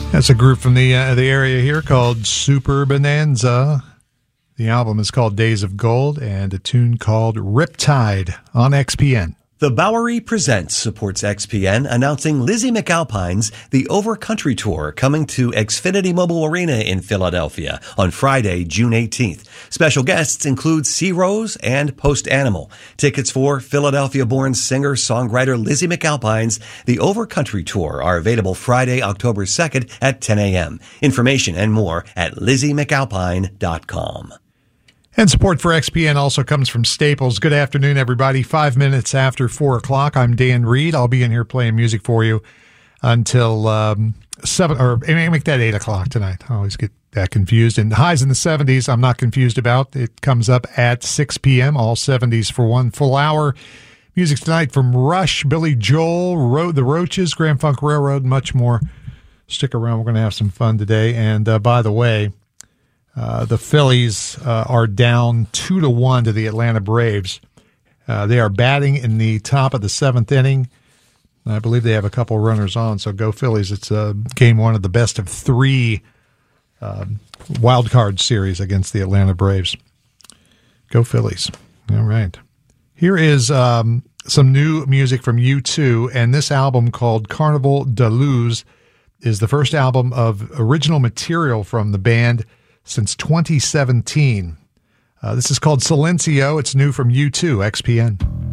That's a group from the area here called Super Bonanza. The album is called Days of Gold, and a tune called Riptide on XPN. The Bowery Presents supports XPN, announcing Lizzie McAlpine's The Overcountry Tour coming to Xfinity Mobile Arena in Philadelphia on Friday, June 18th. Special guests include C. Rose and Post Animal. Tickets for Philadelphia-born singer-songwriter Lizzie McAlpine's The Overcountry Tour are available Friday, October 2nd at 10 a.m. Information and more at LizzieMcAlpine.com. And support for XPN also comes from Staples. Good afternoon, everybody. 5 minutes after 4 o'clock, I'm Dan Reed. I'll be in here playing music for you until 7, or make that 8 o'clock tonight. I always get that confused. And highs in the 70s, I'm not confused about. It comes up at 6 p.m., all 70s for 1 full hour. Music tonight from Rush, Billy Joel, The Roaches, Grand Funk Railroad, and much more. Stick around. We're going to have some fun today. And by the way, the Phillies are down 2-1 to the Atlanta Braves. They are batting in the top of the 7th inning. I believe they have a couple runners on, so go Phillies. It's game 1 of the best of 3 wild card series against the Atlanta Braves. Go Phillies. All right. Here is some new music from U2, and this album called Carnival de Luz is the first album of original material from the band since 2017. This is called Silencio. It's new from U2, XPN.